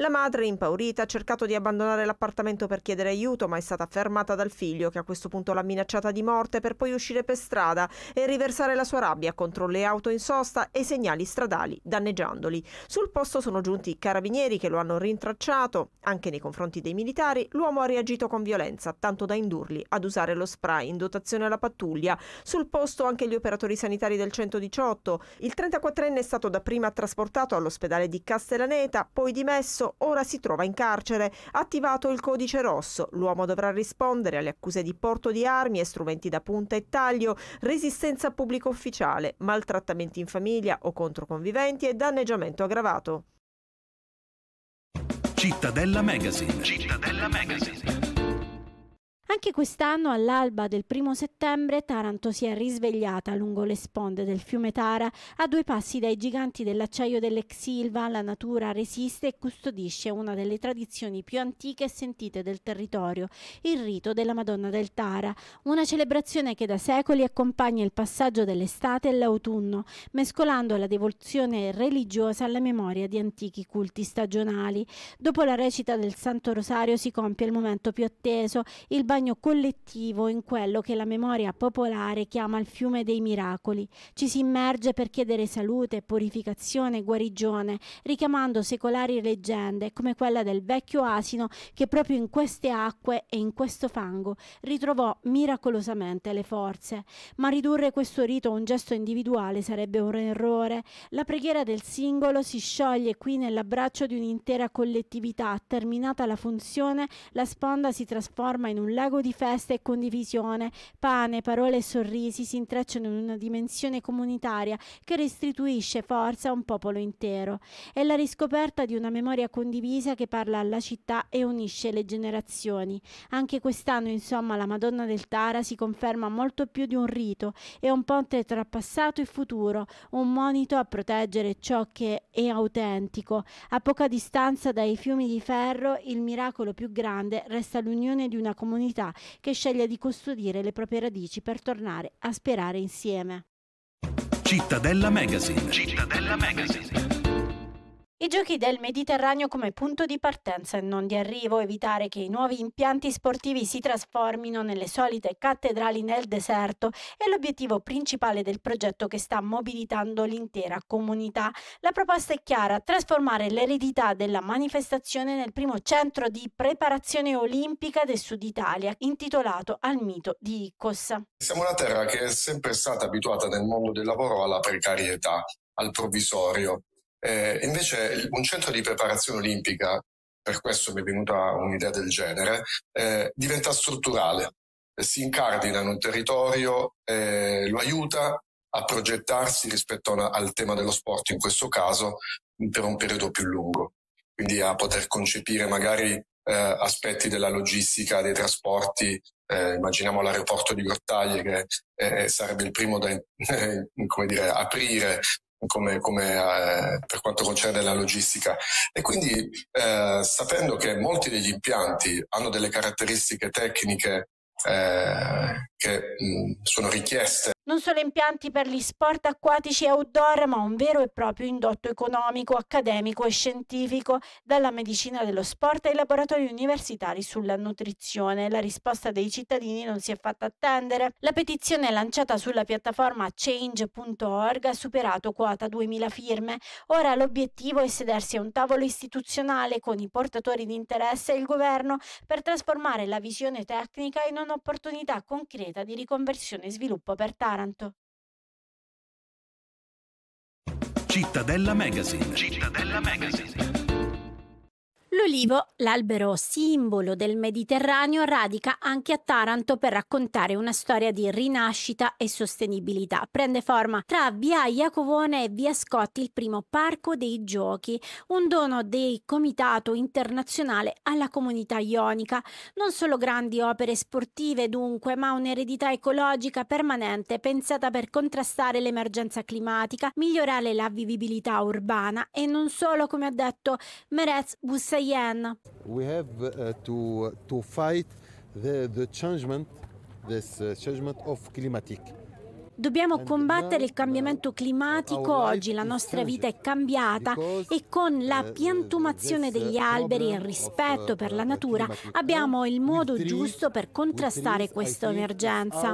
La madre, impaurita, ha cercato di abbandonare l'appartamento per chiedere aiuto, ma è stata fermata dal figlio, che a questo punto l'ha minacciata di morte, per poi uscire per strada e riversare la sua rabbia contro le auto in sosta e i segnali stradali, danneggiandoli. Sul posto sono giunti i carabinieri, che lo hanno rintracciato. Anche nei confronti dei militari l'uomo ha reagito con violenza, tanto da indurli ad usare lo spray in dotazione alla pattuglia. Sul posto anche gli operatori sanitari del 118. Il 34enne è stato dapprima trasportato all'ospedale di Castellaneta, poi dimesso, ora si trova in carcere. Attivato il codice rosso, l'uomo dovrà rispondere alle accuse di porto di armi e strumenti da punta e taglio, resistenza a pubblico ufficiale, maltrattamenti in famiglia o contro conviventi e danneggiamento aggravato. Cittadella Magazine. Cittadella Magazine. Anche quest'anno, all'alba del 1° settembre, Taranto si è risvegliata lungo le sponde del fiume Tara, a 2 passi dai giganti dell'acciaio dell'ex Ilva. La natura resiste e custodisce una delle tradizioni più antiche e sentite del territorio, il rito della Madonna del Tara, una celebrazione che da secoli accompagna il passaggio dell'estate e l'autunno, mescolando la devozione religiosa alla memoria di antichi culti stagionali. Dopo la recita del Santo Rosario si compie il momento più atteso, il bagno collettivo in quello che la memoria popolare chiama il fiume dei miracoli. Ci si immerge per chiedere salute, purificazione e guarigione, richiamando secolari leggende come quella del vecchio asino che proprio in queste acque e in questo fango ritrovò miracolosamente le forze. Ma ridurre questo rito a un gesto individuale sarebbe un errore. La preghiera del singolo si scioglie qui nell'abbraccio di un'intera collettività. Terminata la funzione, la sponda si trasforma in un lago di festa e condivisione. Pane, parole e sorrisi si intrecciano in una dimensione comunitaria che restituisce forza a un popolo intero. È la riscoperta di una memoria condivisa che parla alla città e unisce le generazioni. Anche quest'anno, insomma, la Madonna del Tara si conferma molto più di un rito, è un ponte tra passato e futuro, un monito a proteggere ciò che è autentico. A poca distanza dai fiumi di ferro, il miracolo più grande resta l'unione di una comunità che sceglie di custodire le proprie radici per tornare a sperare insieme. Cittadella Magazine. Cittadella Magazine. I giochi del Mediterraneo come punto di partenza e non di arrivo, evitare che i nuovi impianti sportivi si trasformino nelle solite cattedrali nel deserto è l'obiettivo principale del progetto che sta mobilitando l'intera comunità. La proposta è chiara: trasformare l'eredità della manifestazione nel primo centro di preparazione olimpica del Sud Italia, intitolato al mito di Iccos. Siamo una terra che è sempre stata abituata nel mondo del lavoro alla precarietà, al provvisorio. Invece un centro di preparazione olimpica, per questo mi è venuta un'idea del genere, diventa strutturale, si incardina in un territorio, lo aiuta a progettarsi rispetto al tema dello sport, in questo caso per un periodo più lungo, quindi a poter concepire magari aspetti della logistica, dei trasporti. Immaginiamo l'aeroporto di Grottaglie che sarebbe il primo da come dire, aprire come per quanto concerne la logistica, e quindi sapendo che molti degli impianti hanno delle caratteristiche tecniche che sono richieste. Non solo impianti per gli sport acquatici e outdoor, ma un vero e proprio indotto economico, accademico e scientifico, dalla medicina dello sport ai laboratori universitari sulla nutrizione. La risposta dei cittadini non si è fatta attendere. La petizione lanciata sulla piattaforma change.org ha superato quota 2000 firme. Ora l'obiettivo è sedersi a un tavolo istituzionale con i portatori di interesse e il governo per trasformare la visione tecnica in un'opportunità concreta di riconversione e sviluppo per Taranto. Cittadella Magazine. Cittadella Magazine. L'olivo, l'albero simbolo del Mediterraneo, radica anche a Taranto per raccontare una storia di rinascita e sostenibilità. Prende forma tra via Iacovone e via Scotti il primo parco dei giochi, un dono del Comitato Internazionale alla comunità ionica. Non solo grandi opere sportive dunque, ma un'eredità ecologica permanente pensata per contrastare l'emergenza climatica, migliorare la vivibilità urbana e non solo, come ha detto Merez Boussaïen. We have to fight the changement, this changement of climatic. Dobbiamo combattere il cambiamento climatico oggi, la nostra vita è cambiata e con la piantumazione degli alberi e il rispetto per la natura abbiamo il modo giusto per contrastare questa emergenza.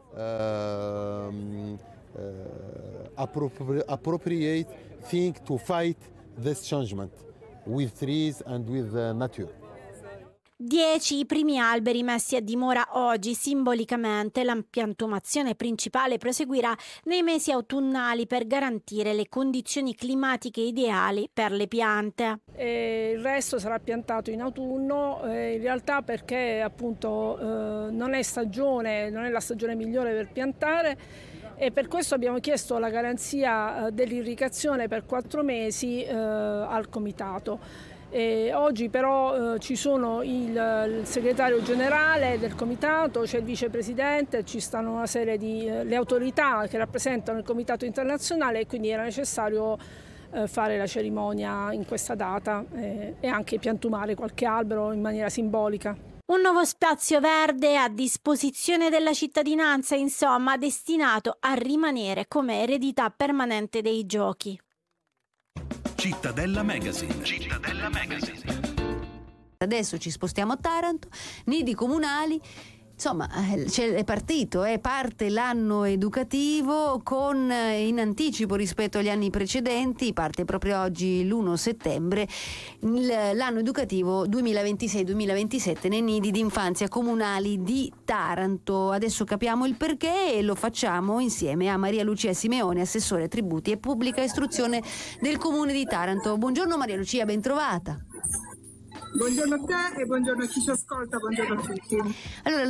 Appropriate thing to fight this changement with trees and with nature. 10 i primi alberi messi a dimora oggi simbolicamente. La piantumazione principale proseguirà nei mesi autunnali per garantire le condizioni climatiche ideali per le piante. Il resto sarà piantato in autunno, in realtà perché appunto non è la stagione migliore per piantare, e per questo abbiamo chiesto la garanzia dell'irrigazione per 4 mesi al comitato. Oggi però ci sono il segretario generale del comitato, c'è il vicepresidente, ci stanno una serie di le autorità che rappresentano il comitato internazionale, e quindi era necessario fare la cerimonia in questa data e anche piantumare qualche albero in maniera simbolica. Un nuovo spazio verde a disposizione della cittadinanza, insomma, destinato a rimanere come eredità permanente dei giochi. Cittadella Magazine. Cittadella Magazine. Adesso ci spostiamo a Taranto, nidi comunali. Insomma, è partito, parte l'anno educativo in anticipo rispetto agli anni precedenti, parte proprio oggi l'1 settembre, l'anno educativo 2026-2027 nei nidi d'infanzia comunali di Taranto. Adesso capiamo il perché e lo facciamo insieme a Maria Lucia Simeone, assessore tributi e pubblica istruzione del Comune di Taranto. Buongiorno Maria Lucia, ben trovata. Buongiorno a te e buongiorno a chi ci ascolta, buongiorno a tutti. Allora,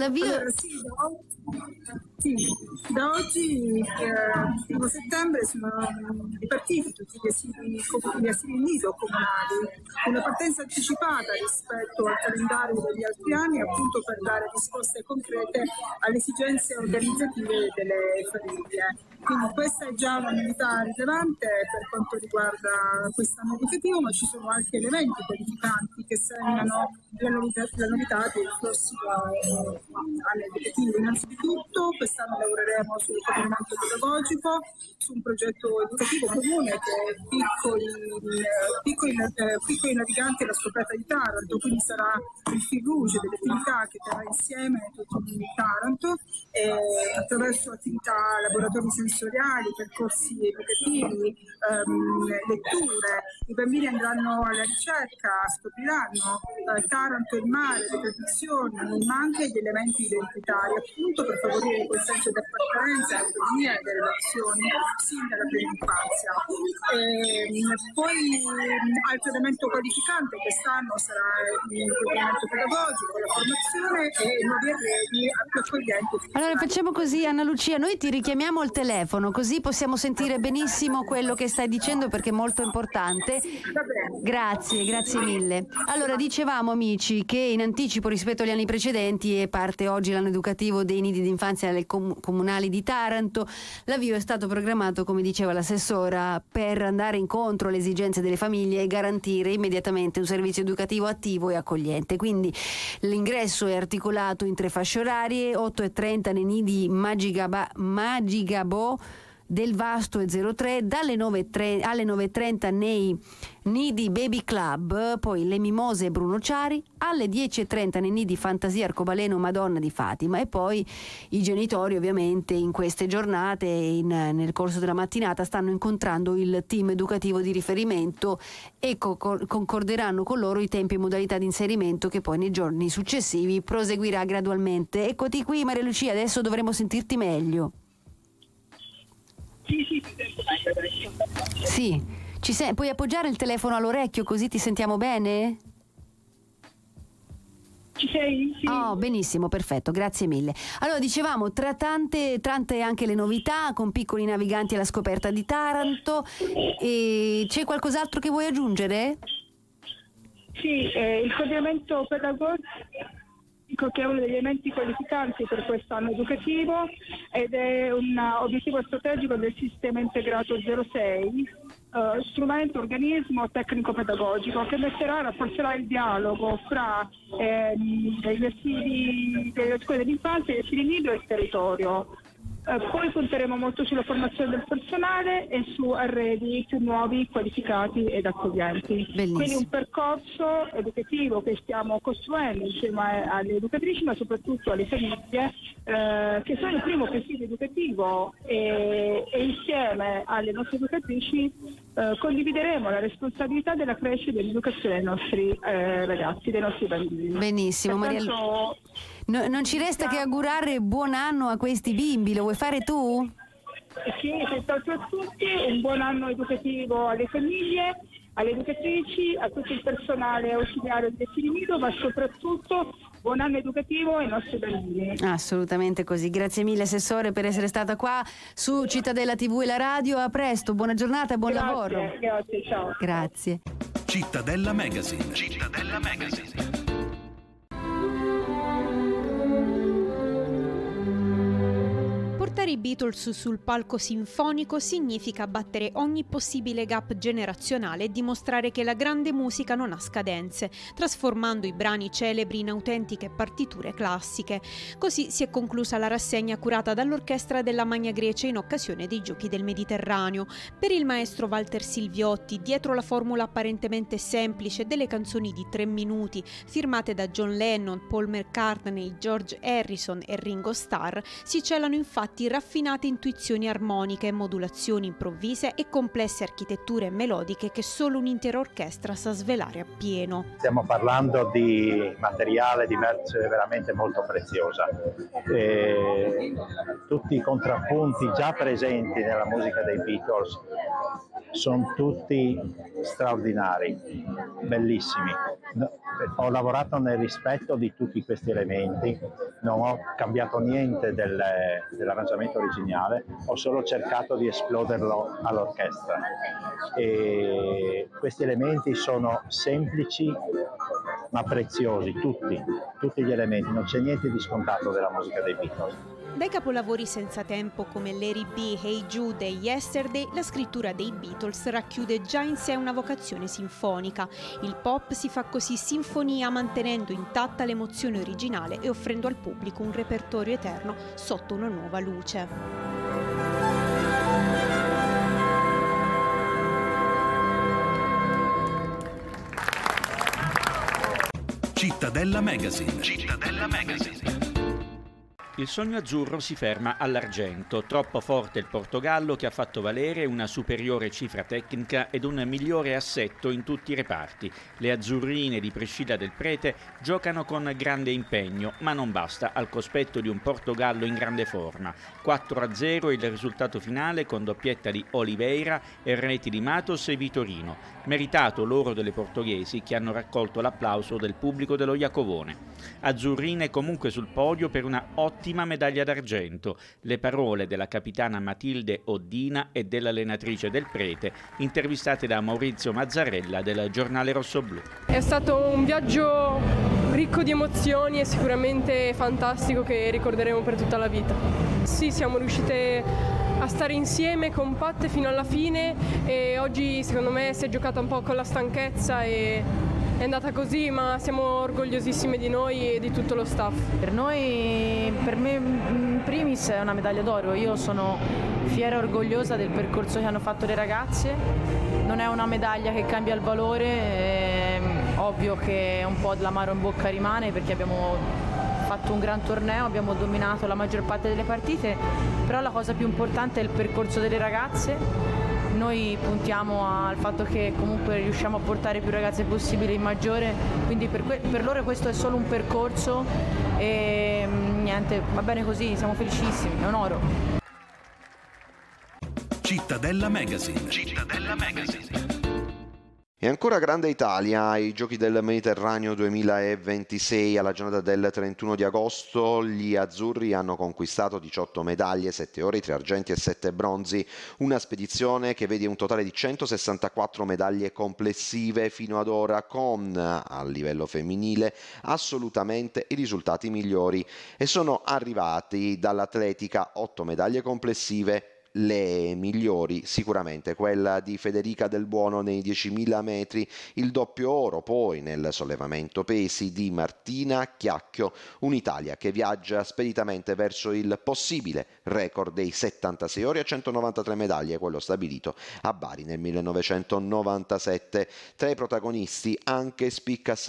da oggi, 1 settembre, sono ripartiti tutti gli asili nido comunali, una partenza anticipata rispetto al calendario degli altri anni, appunto per dare risposte concrete alle esigenze organizzative delle famiglie. Quindi questa è già una novità rilevante per quanto riguarda quest'anno educativo, ma ci sono altri elementi qualificanti che segnano la novità del prossimo anno educativo. Innanzitutto quest'anno lavoreremo sul coordinamento pedagogico, su un progetto educativo comune che è piccoli naviganti alla scoperta di Taranto, quindi sarà il fil rouge delle attività che terrà insieme tutto il Taranto, attraverso attività laboratori sensoriali, percorsi educativi, letture. I bambini andranno alla ricerca, scopriranno Taranto, il mare, le tradizioni, ma anche gli elementi identitari, appunto per favorire quel senso di appartenenza, l'autonomia e delle relazioni sin dalla prima infanzia. Poi altro elemento qualificante quest'anno sarà il coordinamento pedagogico, la formazione e nuovi arredi più accoglienti. Allora facciamo così, Anna Lucia, noi ti richiamiamo al telefono così possiamo sentire benissimo quello che stai dicendo perché è molto importante. Grazie mille. Allora dicevamo, amici, che in anticipo rispetto agli anni precedenti parte oggi l'anno educativo dei nidi d'infanzia comunali di Taranto. L'avvio è stato programmato, come diceva l'assessora, per andare incontro alle esigenze delle famiglie e garantire immediatamente un servizio educativo attivo e accogliente. Quindi l'ingresso è articolato in 3 fasce orarie: 8:30 nei nidi Magigabo del Vasto e 03, alle 9:30 nei nidi Baby Club, poi Le Mimose e Bruno Ciari, alle 10:30 nei nidi Fantasia Arcobaleno Madonna di Fatima, e poi i genitori ovviamente in queste giornate nel corso della mattinata stanno incontrando il team educativo di riferimento e concorderanno con loro i tempi e modalità di inserimento che poi nei giorni successivi proseguirà gradualmente. Eccoti qui Maria Lucia, adesso dovremo sentirti meglio. Sì, puoi appoggiare il telefono all'orecchio così ti sentiamo bene? Ci sei? Sì. Oh, benissimo, perfetto, grazie mille. Allora dicevamo, tra tante anche le novità, con piccoli naviganti alla scoperta di Taranto. E c'è qualcos'altro che vuoi aggiungere? Sì, il coordinamento pedagogico, che è uno degli elementi qualificanti per quest'anno educativo ed è un obiettivo strategico del sistema integrato 06, strumento, organismo tecnico-pedagogico che rafforzerà il dialogo fra le scuole dell'infanzia, gli asili nido e il territorio. Poi punteremo molto sulla formazione del personale e su arredi più nuovi, qualificati ed accoglienti. Bellissimo. Quindi un percorso educativo che stiamo costruendo insieme alle educatrici, ma soprattutto alle famiglie, che sono il primo presidio educativo, e insieme alle nostre educatrici condivideremo la responsabilità della crescita e dell'educazione dei nostri ragazzi, dei nostri bambini. Benissimo, Pertanto, non ci resta che augurare buon anno a questi bimbi, lo vuoi fare tu? sì, senz'altro a tutti, un buon anno educativo alle famiglie, alle educatrici, a tutto il personale ausiliario di asili nido, ma soprattutto buon anno educativo ai nostri bambini. Assolutamente così. Grazie mille Assessore per essere stata qua su Cittadella TV e la radio. A presto, buona giornata e buon lavoro. Grazie, ciao. Grazie. Cittadella Magazine. Cittadella Magazine. Portare i Beatles sul palco sinfonico significa battere ogni possibile gap generazionale e dimostrare che la grande musica non ha scadenze, trasformando i brani celebri in autentiche partiture classiche. Così si è conclusa la rassegna curata dall'Orchestra della Magna Grecia in occasione dei Giochi del Mediterraneo. Per il maestro Walter Silviotti, dietro la formula apparentemente semplice delle canzoni di 3 minuti, firmate da John Lennon, Paul McCartney, George Harrison e Ringo Starr, si celano infatti raffinate intuizioni armoniche, modulazioni improvvise e complesse architetture melodiche che solo un'intera orchestra sa svelare appieno. Stiamo parlando di materiale, di merce veramente molto preziosa. Tutti i contrappunti già presenti nella musica dei Beatles sono tutti straordinari, bellissimi. Ho lavorato nel rispetto di tutti questi elementi, non ho cambiato niente dell'arrangiamento originale, ho solo cercato di esploderlo all'orchestra. E questi elementi sono semplici ma preziosi, tutti gli elementi, non c'è niente di scontato della musica dei Beatles. Dai capolavori senza tempo come Larry B, Hey Jude e Yesterday, la scrittura dei Beatles racchiude già in sé una vocazione sinfonica. Il pop si fa così sinfonia mantenendo intatta l'emozione originale e offrendo al pubblico un repertorio eterno sotto una nuova luce. Cittadella Magazine. Cittadella Magazine. Il sogno azzurro si ferma all'argento, troppo forte il Portogallo che ha fatto valere una superiore cifra tecnica ed un migliore assetto in tutti i reparti. Le azzurrine di Priscilla Del Prete giocano con grande impegno, ma non basta al cospetto di un Portogallo in grande forma. 4-0 il risultato finale con doppietta di Oliveira e reti di Matos e Vitorino. Meritato l'oro delle portoghesi che hanno raccolto l'applauso del pubblico dello Iacovone. Azzurrine comunque sul podio per una ottima medaglia d'argento. Le parole della capitana Matilde Oddina e dell'allenatrice Del Prete, intervistate da Maurizio Mazzarella del giornale Rossoblù. È stato un viaggio ricco di emozioni e sicuramente fantastico che ricorderemo per tutta la vita. Sì, siamo riuscite a stare insieme compatte fino alla fine e oggi secondo me si è giocata un po' con la stanchezza e è andata così, ma siamo orgogliosissimi di noi e di tutto lo staff. Per me in primis è una medaglia d'oro. Io sono fiera e orgogliosa del percorso che hanno fatto le ragazze. Non è una medaglia che cambia il valore, ovvio che un po' l'amaro in bocca rimane perché abbiamo fatto un gran torneo, abbiamo dominato la maggior parte delle partite, però la cosa più importante è il percorso delle ragazze. Noi puntiamo al fatto che comunque riusciamo a portare più ragazze possibile in maggiore, quindi per loro questo è solo un percorso e niente, va bene così, siamo felicissimi, è un oro. Cittadella Magazine. Cittadella Magazine. E ancora grande Italia ai Giochi del Mediterraneo 2026. Alla giornata del 31 di agosto gli azzurri hanno conquistato 18 medaglie, 7 ori, 3 argenti e 7 bronzi. Una spedizione che vede un totale di 164 medaglie complessive fino ad ora, con a livello femminile assolutamente i risultati migliori. E sono arrivati dall'atletica 8 medaglie complessive, le migliori sicuramente quella di Federica Del Buono nei 10.000 metri, il doppio oro poi nel sollevamento pesi di Martina Chiacchio, un'Italia che viaggia speditamente verso il possibile record dei 76 ori a 193 medaglie, quello stabilito a Bari nel 1997. Tra i protagonisti anche spicca